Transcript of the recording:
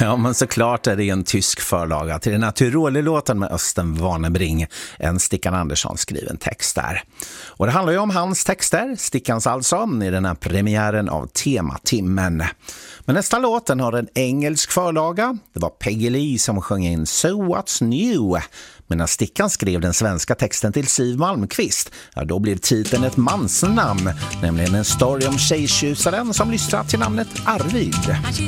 Ja, men såklart är det en tysk förlaga till den här Tyrol-låten med Östen Warnerbring, en Stickan Andersson skriven text där. Och det handlar ju om hans texter, Stickans alltså, i den här premiären av Tematimmen. Men nästa låten har en engelsk förlaga. Det var Peggy Lee som sjöng in So What's New. Men när Stickan skrev den svenska texten till Siw Malmkvist, ja, då blev titeln ett mansnamn, nämligen en story om tjejtjusaren som lyssnat till namnet Arvid.